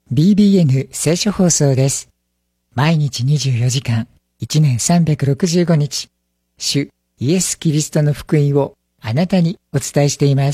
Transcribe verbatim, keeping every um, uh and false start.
ビービーエヌ 聖書放送です。毎日にじゅうよじかん、いちねんさんびゃくろくじゅうごにち、主イエス・キリストの福音をあなたにお伝えしています。